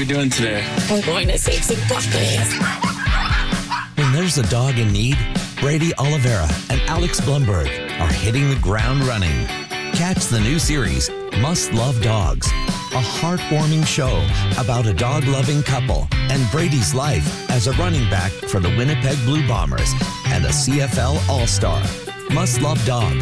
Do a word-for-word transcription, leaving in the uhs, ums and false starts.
we doing today? We're going to save some puppies. When there's a dog in need, Brady Oliveira and Alex Blumberg are hitting the ground running. Catch the new series, Must Love Dogs, a heartwarming show about a dog-loving couple and Brady's life as a running back for the Winnipeg Blue Bombers and a C F L All-Star. Must Love Dogs.